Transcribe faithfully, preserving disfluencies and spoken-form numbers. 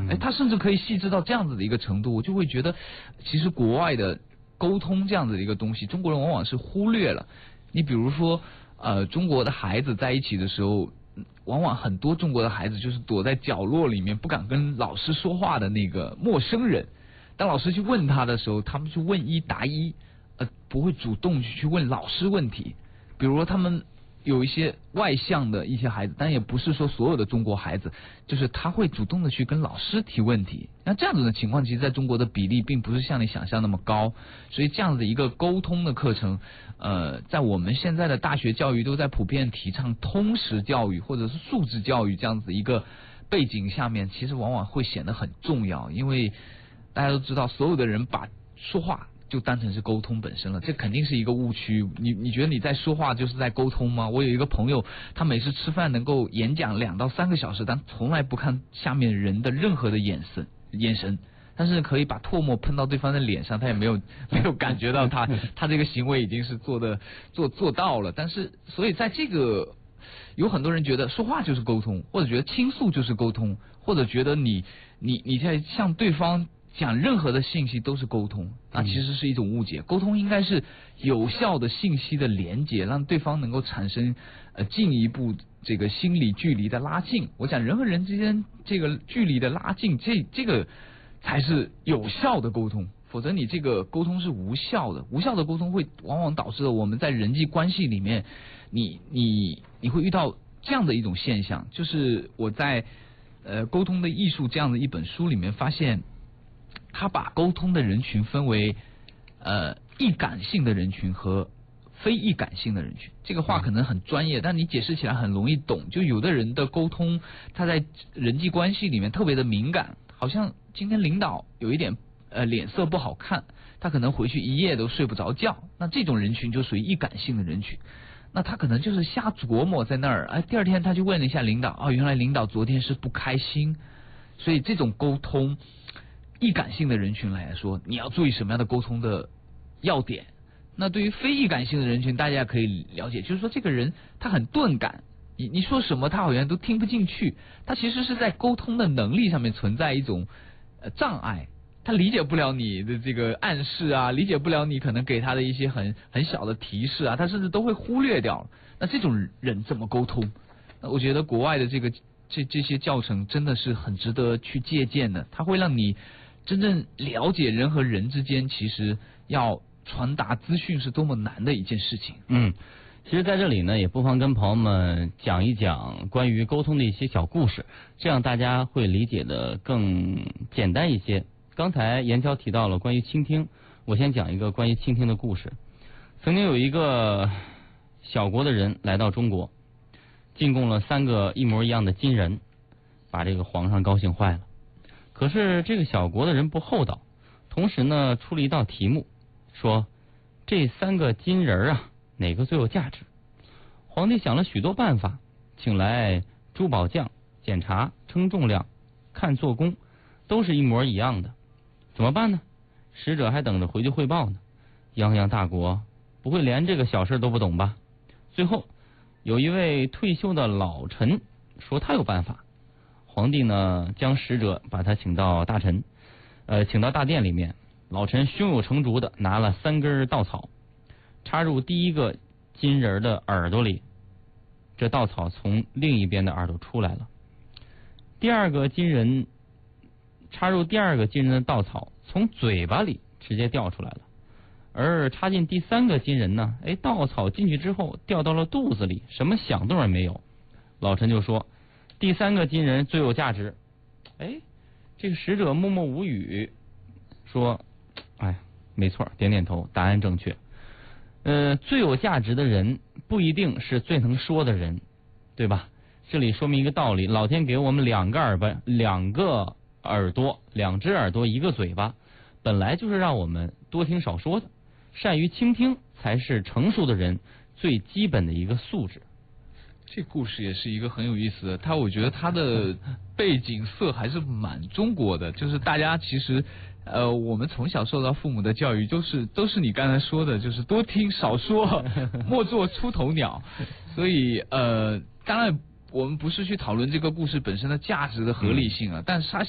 哎，他甚至可以细致到这样子的一个程度，我就会觉得，其实国外的沟通这样子的一个东西，中国人往往是忽略了。你比如说，呃，中国的孩子在一起的时候，往往很多中国的孩子就是躲在角落里面，不敢跟老师说话的那个陌生人。当老师去问他的时候，他们就问一答一，呃，不会主动去问老师问题。比如说他们有一些外向的一些孩子，但也不是说所有的中国孩子，就是他会主动的去跟老师提问题。那这样子的情况，其实在中国的比例并不是像你想象那么高，所以这样子一个沟通的课程，呃，在我们现在的大学教育都在普遍提倡通识教育或者是素质教育这样子一个背景下面，其实往往会显得很重要，因为大家都知道，所有的人把说话就当成是沟通本身了，这肯定是一个误区。你你觉得你在说话就是在沟通吗？我有一个朋友，他每次吃饭能够演讲两到三个小时，但从来不看下面人的任何的眼神眼神，但是可以把唾沫喷到对方的脸上，他也没有没有感觉到他他这个行为已经是做的做做到了。但是所以在这个有很多人觉得说话就是沟通，或者觉得倾诉就是沟通，或者觉得你你你在向对方讲任何的信息都是沟通，那其实是一种误解。沟通应该是有效的信息的连接，让对方能够产生呃进一步这个心理距离的拉近。我讲人和人之间这个距离的拉近，这这个才是有效的沟通，否则你这个沟通是无效的。无效的沟通会往往导致了我们在人际关系里面，你你你会遇到这样的一种现象，就是我在呃沟通的艺术这样的一本书里面发现。他把沟通的人群分为呃易感性的人群和非易感性的人群。这个话可能很专业，但你解释起来很容易懂。就有的人的沟通，他在人际关系里面特别的敏感，好像今天领导有一点呃脸色不好看，他可能回去一夜都睡不着觉。那这种人群就属于易感性的人群。那他可能就是瞎琢磨在那儿，哎，第二天他就问了一下领导，哦，原来领导昨天是不开心。所以这种沟通，易感性的人群来说，你要注意什么样的沟通的要点。那对于非易感性的人群，大家可以了解，就是说这个人他很钝感，你你说什么他好像都听不进去，他其实是在沟通的能力上面存在一种呃障碍，他理解不了你的这个暗示啊，理解不了你可能给他的一些很很小的提示啊，他甚至都会忽略掉。那这种人怎么沟通？那我觉得国外的这个这这些教程真的是很值得去借鉴的，它会让你真正了解人和人之间其实要传达资讯是多么难的一件事情。 嗯，其实在这里呢，也不妨跟朋友们讲一讲关于沟通的一些小故事，这样大家会理解的更简单一些。刚才严超提到了关于倾听，我先讲一个关于倾听的故事。曾经有一个小国的人来到中国，进贡了三个一模一样的金人，把这个皇上高兴坏了。可是这个小国的人不厚道，同时呢出了一道题目，说这三个金人啊哪个最有价值？皇帝想了许多办法，请来珠宝匠检查称重量看做工，都是一模一样的，怎么办呢？使者还等着回去汇报呢。泱泱大国不会连这个小事都不懂吧？最后有一位退休的老臣说他有办法。皇帝呢将使者把他请到大臣，呃，请到大殿里面。老臣胸有成竹的拿了三根稻草，插入第一个金人的耳朵里，这稻草从另一边的耳朵出来了。第二个金人插入第二个金人的稻草从嘴巴里直接掉出来了，而插进第三个金人呢，哎，稻草进去之后掉到了肚子里，什么响动也没有。老臣就说第三个金人最有价值。哎，这个使者默默无语，说哎，没错，点点头，答案正确。呃，最有价值的人不一定是最能说的人，对吧？这里说明一个道理，老天给我们两个耳朵，两个耳朵，两只耳朵，一个嘴巴，本来就是让我们多听少说的，善于倾听才是成熟的人最基本的一个素质。 这故事也是一个很有意思的，他我觉得他的背景色还是蛮中国的，就是大家其实呃，我们从小受到父母的教育，都是都是你刚才说的，就是多听少说，莫做出头鸟。所以呃，当然我们不是去讨论这个故事本身的价值的合理性啊，但是它